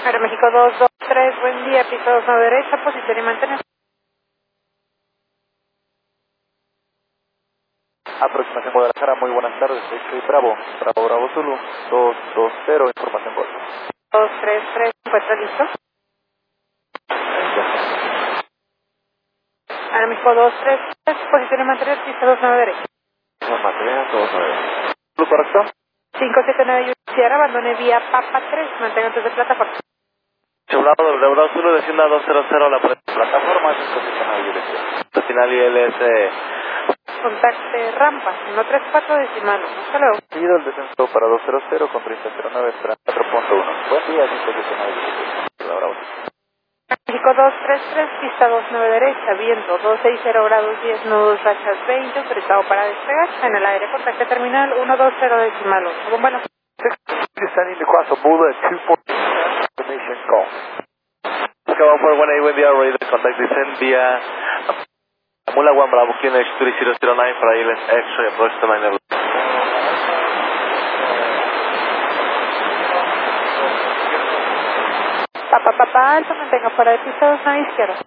Aeroméxico 223, buen día, pista 29 derecha, posición y mantener. Aproximación Guadalajara, muy buenas tardes, soy Bravo, Bravo Zulu, 220, información Gol. 233, ¿encuentra listo? Aeroméxico 233, posición y mantener, pista 29 derecha. Material, 290. ¿Lo correcto? 579 Sierra, abandone vía Papa 3, mantenga antes de plataforma. Chulado, Bravo Zulu, descienda 200 a la plataforma, 579 dirección. Al final ILS. Contacte rampa, 134 decimal, hasta luego. Seguido el descenso para 200 con 3009, espera 4.1. Buen día, 579 dirección. Bravo. México 233, pista 29 derecha, viento 260 grados 10 nudos, rachas 20, autorizado para despegar. En el aire, contacte terminal 120 decimal 8. Bueno. Descending across the border at 240, information call. Escala 418, buen día, ready to contact descend vía Mula One Bravo, QNH 3009 para ILS X-ray approach to 9 Papa Alfa, mantenga fuera de pista 29 izquierda.